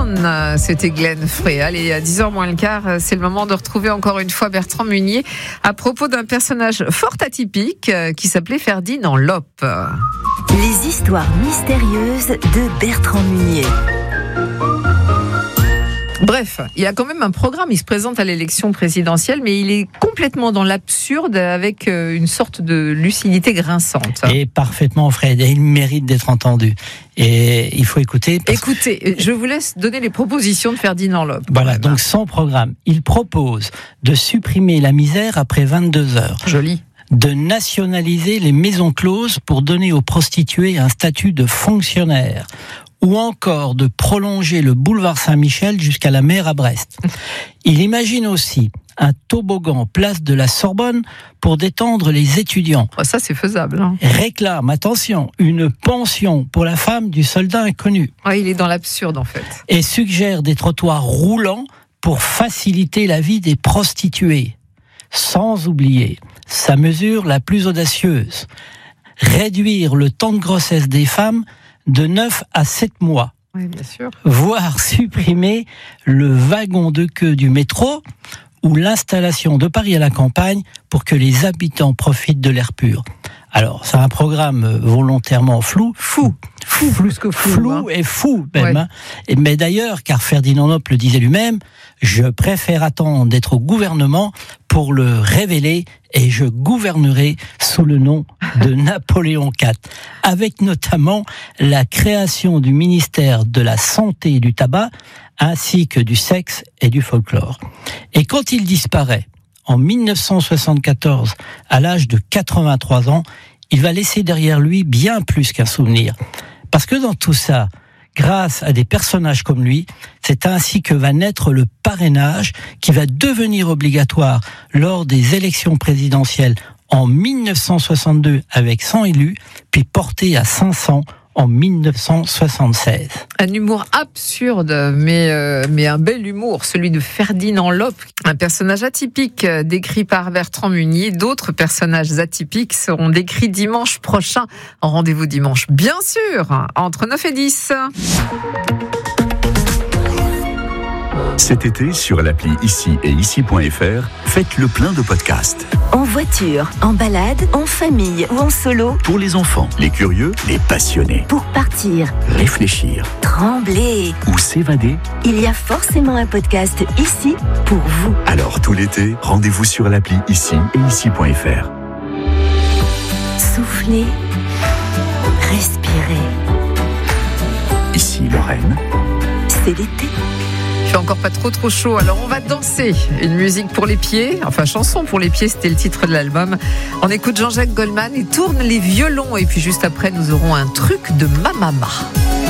Down, c'était Glenn Frey. Allez, à 10h moins le quart, c'est le moment de retrouver encore une fois Bertrand Munier à propos d'un personnage fort atypique qui s'appelait Ferdinand Loppe. Les histoires mystérieuses de Bertrand Munier. Bref, il a quand même un programme, il se présente à l'élection présidentielle, mais il est complètement dans l'absurde avec une sorte de lucidité grinçante. Et parfaitement, Fred, et il mérite d'être entendu. Et il faut écouter. Écoutez, je vous laisse donner les propositions de Ferdinand Loppe. Voilà, donc son programme, il propose de supprimer la misère après 22 heures. Joli. De nationaliser les maisons closes pour donner aux prostituées un statut de fonctionnaire, ou encore de prolonger le boulevard Saint-Michel jusqu'à la mer à Brest. Il imagine aussi un toboggan place de la Sorbonne pour détendre les étudiants. Ça, c'est faisable. Réclame, attention, une pension pour la femme du soldat inconnu. Il est dans l'absurde, en fait. Et suggère des trottoirs roulants pour faciliter la vie des prostituées. Sans oublier sa mesure la plus audacieuse, réduire le temps de grossesse des femmes de 9 à 7 mois. Oui, bien sûr. Voire supprimer le wagon de queue du métro ou l'installation de Paris à la campagne pour que les habitants profitent de l'air pur. Alors, c'est un programme volontairement flou. Plus que flou et fou même. Ouais. Mais d'ailleurs, car Ferdinand Loppe le disait lui-même, je préfère attendre d'être au gouvernement pour le révéler et je gouvernerai sous le nom de Napoléon IV, avec notamment la création du ministère de la Santé et du Tabac, ainsi que du sexe et du folklore. Et quand il disparaît, en 1974, à l'âge de 83 ans, il va laisser derrière lui bien plus qu'un souvenir. Parce que dans tout ça, grâce à des personnages comme lui, c'est ainsi que va naître le parrainage qui va devenir obligatoire lors des élections présidentielles en 1962 avec 100 élus, puis porté à 500 en 1976. Un humour absurde, mais un bel humour, celui de Ferdinand Loppe, un personnage atypique décrit par Bertrand Munier. D'autres personnages atypiques seront décrits dimanche prochain. Rendez-vous dimanche, bien sûr, entre 9 et 10. Cet été, sur l'appli Ici et Ici.fr, faites le plein de podcasts. En voiture, en balade, en famille ou en solo. Pour les enfants, les curieux, les passionnés. Pour partir, réfléchir, trembler ou s'évader. Il y a forcément un podcast ici pour vous. Alors tout l'été, rendez-vous sur l'appli Ici et Ici.fr. Soufflez, respirez. Ici Lorraine. C'est l'été. Il fait encore pas trop chaud, alors on va danser. Une musique pour les pieds, enfin chanson pour les pieds, c'était le titre de l'album. On écoute Jean-Jacques Goldman et tourne les violons. Et puis juste après, nous aurons un truc de ma maman.